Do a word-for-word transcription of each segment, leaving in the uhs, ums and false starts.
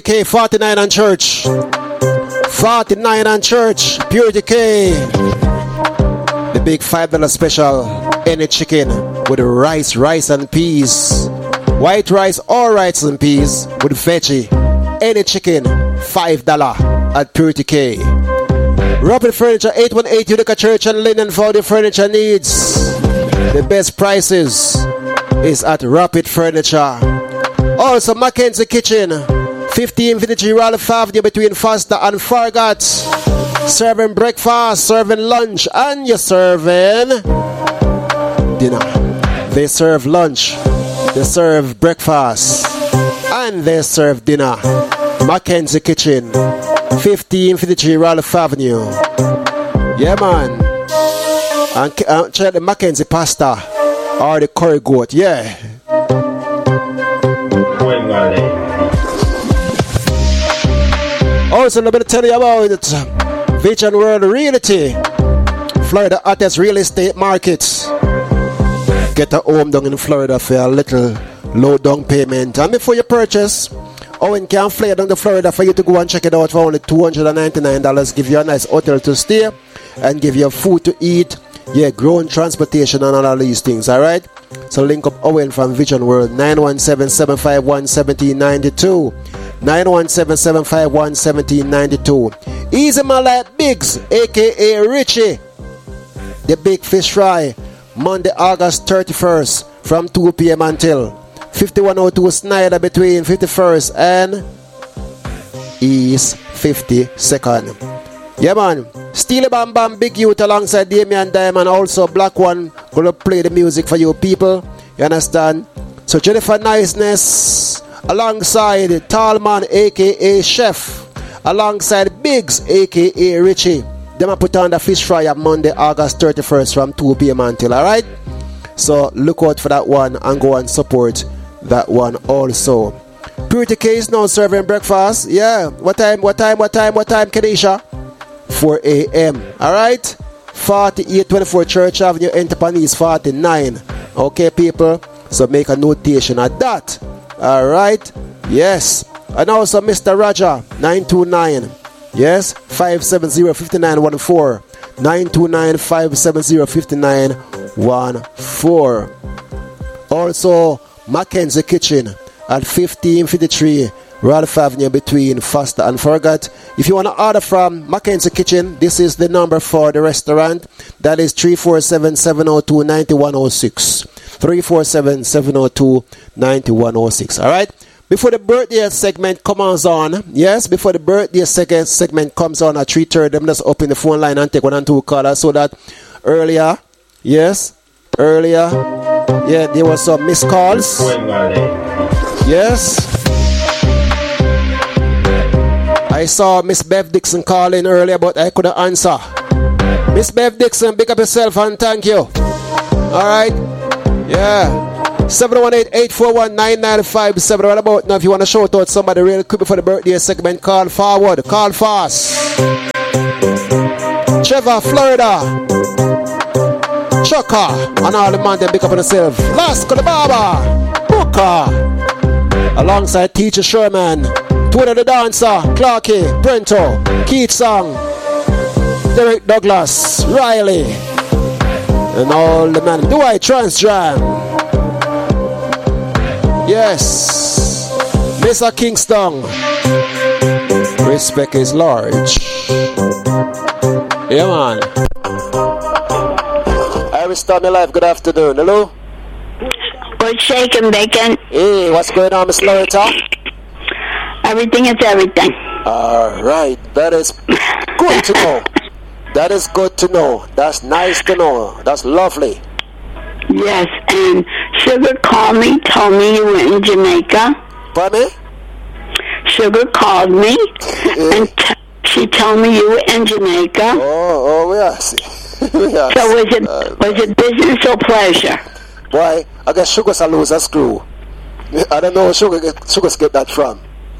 K forty-nine and Church. forty-nine and Church. Purity K. The big five dollar special. Any chicken with rice, rice and peas. White rice or rice and peas with veggie. Any chicken, five dollars at Purity K. Rapid Furniture, eight one eight Utica Church and Linen for all your furniture needs. The best prices is at Rapid Furniture. Also, Mackenzie Kitchen, fifteen fifty-three Ralph Avenue between Foster and Fargot. Serving breakfast, serving lunch, and you're serving dinner. They serve lunch, they serve breakfast, and they serve dinner. Mackenzie Kitchen, fifteen fifty-three Ralph Avenue. Yeah, man. And uh, check the Mackenzie pasta or the curry goat. Yeah. Also, let me tell you about it. Vision World Realty, Florida hottest real estate market. Get a home down in Florida for a little low down payment. And before you purchase, Owen can fly down to Florida for you to go and check it out for only two hundred ninety-nine dollars. Give you a nice hotel to stay and give you food to eat. Yeah, growing transportation and all of these things, alright? So link up Owen from Vision World, nine one seven, seven five one, one seven nine two. nine one seven, seven five one, one seven nine two. Easy Man Like Biggs, aka Richie. The Big Fish Fry, Monday, August thirty-first from two p.m. until fifty-one oh two Snyder between fifty-first and East fifty-second. Yeah, man. Steely Bam Bam Big Youth alongside Damian Diamond. Also Black One gonna play the music for you people. You understand? So Jennifer Niceness alongside Tallman aka Chef, alongside Biggs aka Richie. Them a put on the fish fry on Monday, August thirty-first from two p.m. until, alright? So look out for that one and go and support that one also. Purity K is now serving breakfast. Yeah. What time? What time? What time? What time, Kenisha? four a.m. Alright? forty-eight twenty-four Church Avenue, Enterprise forty-nine. Okay, people? So make a notation of that. Alright? Yes. And also Mister Roger, nine two nine. Yes? five seven zero, five nine one four. nine two nine, five seven zero, five nine one four. Also, Mackenzie Kitchen at fifteen fifty-three Ralph Avenue between Foster and Fargot. If you want to order from Mackenzie Kitchen, this is the number for the restaurant. That is three four seven, seven oh two, nine one oh six. three four seven, seven oh two, nine one oh six. Alright? Before the birthday segment comes on, yes, before the birthday second segment comes on at three thirty, I'm just open the phone line and take one and two callers so that earlier, yes, earlier, yeah, there was some missed calls. Yes. I saw Miss Bev Dixon calling earlier, but I couldn't answer. Miss Bev Dixon, pick up yourself and thank you. Alright? Yeah. seven one eight, eight four one, nine nine five seven. What about now? If you want to shout out somebody real quick before the birthday segment, call forward. Call fast. Trevor, Florida. Chucker. And all the man, they pick up on themselves. Lasco the Barber. Booker. Alongside Teacher Sherman. Twitter the Dancer, Clarky, Brento, Keith Song, Derek Douglas, Riley, and all the men. Do I Transjam? Yes, Mister Kingston. Respect is large. Yeah, man. Iris Tommy Live, good afternoon. Hello? What's shaking, Bacon? Hey, what's going on, Miss Loretta? Everything is everything. Alright, that is good to know. That is good to know. That's nice to know. That's lovely. Yes, and Sugar called me, told me you were in Jamaica. Pardon me? Sugar called me, and t- she told me you were in Jamaica. Oh, oh, yes. yes. So was it uh, was it business or pleasure? Boy, I guess Sugar's a loser screw. I don't know where Sugar get, Sugar's get that from.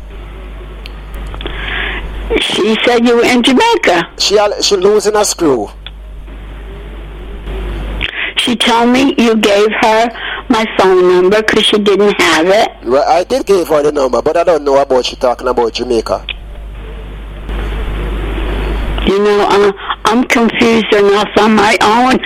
She said you were in Jamaica. She she losing a screw. She told me you gave her my phone number because she didn't have it. Well, I did give her the number, but I don't know about she talking about Jamaica. You know, uh, I'm confused enough on my own.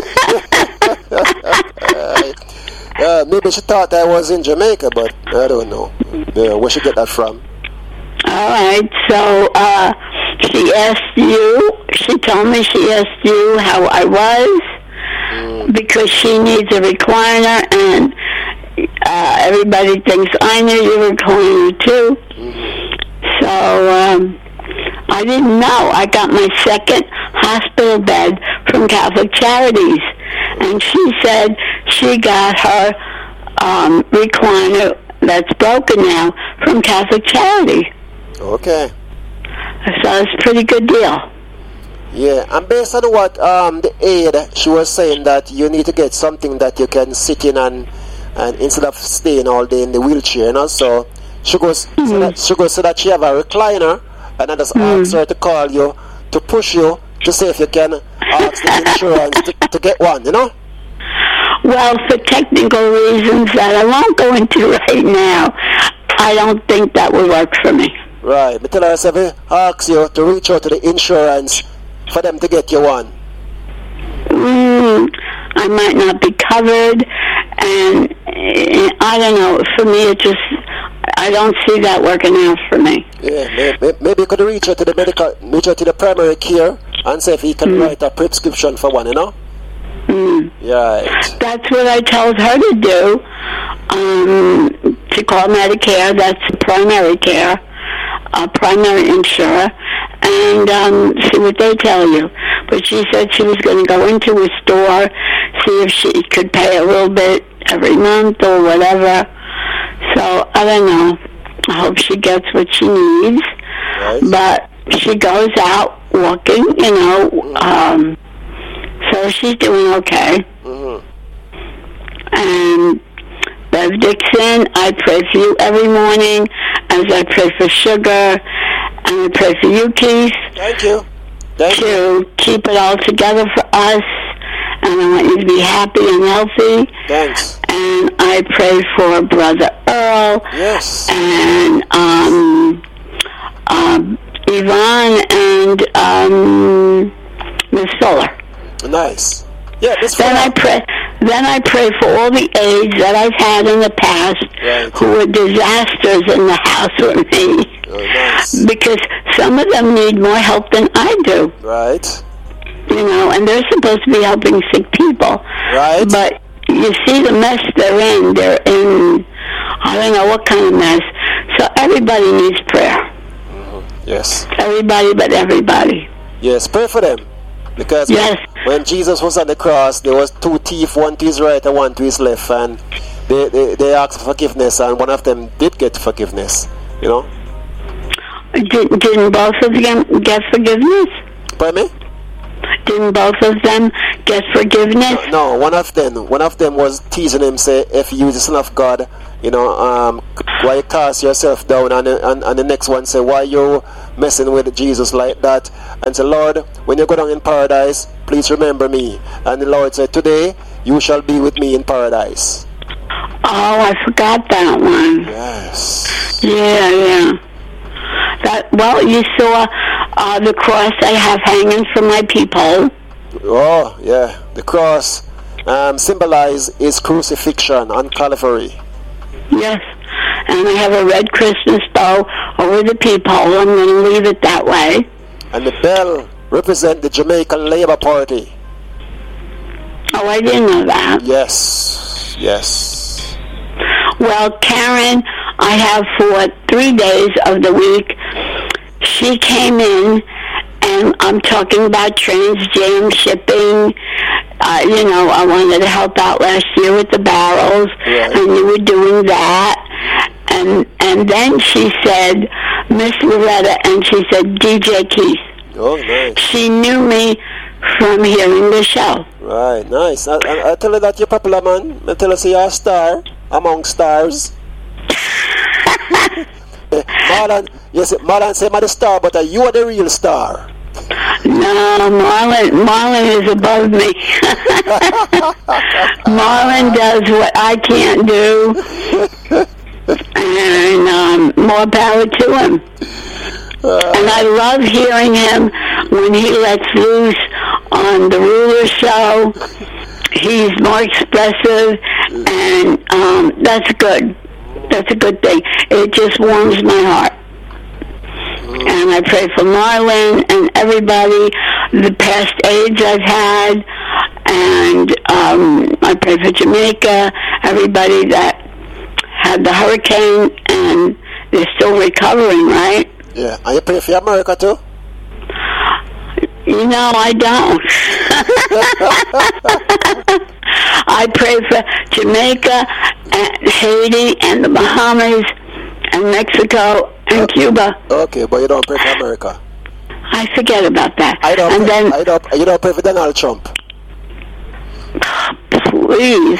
uh, maybe she thought I was in Jamaica, but I don't know. Yeah, where she get that from? All right, so uh, she asked you, she told me she asked you how I was, mm. because she needs a recliner, and uh, everybody thinks I need a recliner too. Mm-hmm. So um, I didn't know. I got my second hospital bed from Catholic Charities, and she said she got her um, recliner that's broken now from Catholic Charity. Okay. So it's a pretty good deal. Yeah, and based on what um, the aide, she was saying that you need to get something that you can sit in and, and instead of staying all day in the wheelchair, you know. So she goes, mm-hmm. so that, she goes so that she have a recliner, and I just mm-hmm. ask her to call you to push you to see if you can ask the insurance to, to get one, you know. Well, for technical reasons that I won't go into right now, I don't think that would work for me. Right, but tell her if I ask you to reach out to the insurance for them to get you one. Mm, I might not be covered, and uh, I don't know. For me, it just, I don't see that working out for me. Yeah, maybe, maybe you could reach out to the medical, reach out to the primary care and see if he can mm. write a prescription for one, you know? Mm. Right. That's what I told her to do, um, to call Medicare, that's primary care, a primary insurer, and um, see what they tell you. But she said she was going to go into a store, see if she could pay a little bit every month or whatever. So, I don't know. I hope she gets what she needs. Right. But she goes out walking, you know, mm-hmm. um, so she's doing okay. Mm-hmm. And Bev Dixon, I pray for you every morning, as I pray for Sugar, and I pray for you, Keith. Thank you. Thank to you. keep it all together for us, and I want you to be happy and healthy. Thanks. And I pray for Brother Earl. Yes. And um, um, Yvonne and um, Miss Fuller. Nice. Yeah, Miss Fuller. Then I pray. Then I pray for all the aides that I've had in the past, right. who were disasters in the house with me. Oh, nice. Because some of them need more help than I do. Right. You know, and they're supposed to be helping sick people. Right. But you see the mess they're in. They're in, I don't know what kind of mess. So everybody needs prayer. Mm-hmm. Yes. Everybody but everybody. Yes, pray for them. Because yes. when, when Jesus was on the cross, there was two thieves, one to his right and one to his left, and they, they, they asked for forgiveness, and one of them did get forgiveness, you know. Did, didn't both of them get forgiveness? Pardon me? Didn't both of them get forgiveness? No, no, one of them, one of them was teasing him, say, if you the Son of God, you know, um, why you cast yourself down, and, and, and the next one say, why you messing with Jesus like that? And say, Lord, when you go down in paradise, please remember me. And the Lord said, today you shall be with me in paradise. Oh, I forgot that one. Yes. Yeah, yeah. That, well, you saw uh, the cross I have hanging from my peephole. Oh, yeah. The cross um, symbolizes his crucifixion on Calvary. Yes. And I have a red Christmas bow over the peephole. I'm going to leave it that way. And the bell represents the Jamaican Labour Party. Oh, I didn't know that. Yes. Yes. Well, Karen, I have for three days of the week, she came in, and I'm talking about Transjam shipping. Uh, you know, I wanted to help out last year with the barrels, right. and you were doing that. And and then she said, Miss Loretta, and she said, D J Keith. Oh, nice. She knew me from hearing the show. Right, nice. I, I, I tell her that you're popular, man. I tell her say you're a star among stars. Marlon, yes, Marlon say I'm the star, but uh, you are the real star. No, Marlon, Marlon is above me. Marlon does what I can't do, and um, more power to him. And I love hearing him when he lets loose on the Ruler Show. He's more expressive, and um, that's good. That's a good thing. It just warms my heart. And I pray for Marlon and everybody, the past AIDS I've had, and um, I pray for Jamaica, everybody that had the hurricane, and they're still recovering, right? Yeah, and you pray for America too? You know, I don't. I pray for Jamaica, and Haiti, and the Bahamas, and Mexico, and okay. Cuba. Okay, but you don't pray for America. I forget about that. I don't. And pray, then, I don't. You don't pray for Donald Trump. Please.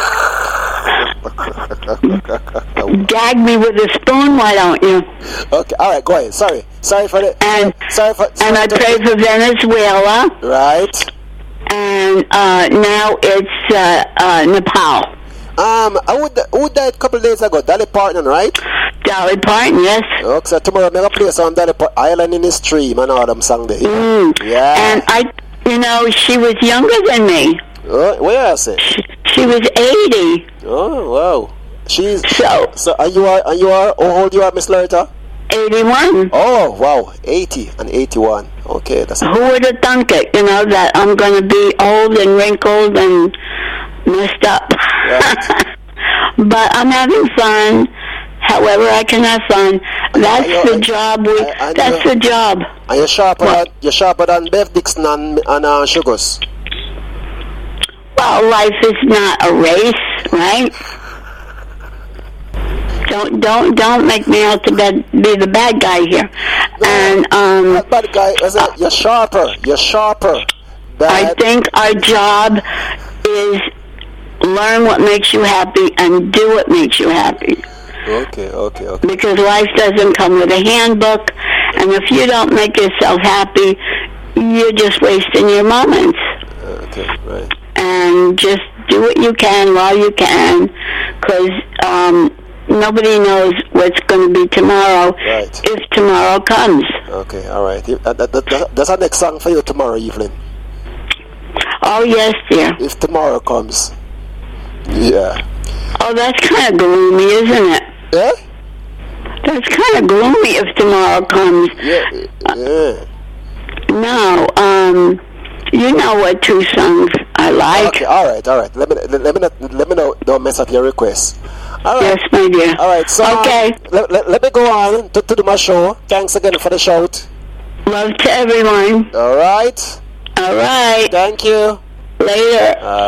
Gag me with a spoon, why don't you? Okay, all right, go ahead. Sorry, sorry for the. And sorry for. Sorry and I pray for Venezuela. Right. And uh, now it's uh, uh, Nepal. Um, I would who died a couple of days ago? Dolly Parton, right? Dolly Parton, yes. Okay, so tomorrow I'm gonna play some Dolly Parton, Island in the Stream, and all them song there. Mm. Yeah. And I, you know, she was younger than me. Oh, where is it? She, she was eighty. Oh wow. She's so. So and you are and you are how old you are, Miss Loretta? eighty-one. Oh wow, eighty and eighty-one. Okay, that's. Who would have thunk it? You know that I'm going to be old and wrinkled and messed up. Right. But I'm having fun. However, I can have fun. That's I, I, the job. We. I, I that's the job. And you're sharper. Than, you're sharper than Bev Dixon and, and uh, Sugars. Well, life is not a race, right? Don't don't don't make me out to be, be the bad guy here. No, and um, not bad guy. Is it? You're sharper. You're sharper. Bad. I think our job is learn what makes you happy and do what makes you happy. Okay, okay, okay. Because life doesn't come with a handbook, and if you don't make yourself happy, you're just wasting your moments. Okay, right. And just do what you can while you can, because um, nobody knows what's going to be tomorrow. Right. If tomorrow comes. Okay, all right. That, that, that, that's our next song for you tomorrow evening. Oh yes, dear. If tomorrow comes. Yeah. Oh, that's kind of gloomy, isn't it? Yeah? That's kind of gloomy if tomorrow comes. Yeah, yeah. Uh, no, um, you know what two songs I like. Okay, all right, all right. Let me let me not, let me know. Don't mess up your request. All right. Yes, my dear. All right. So okay. Um, let, let, let me go on to, to do my show. Thanks again for the shout. Love to everyone. All right. All right. Thank you. Later. Uh,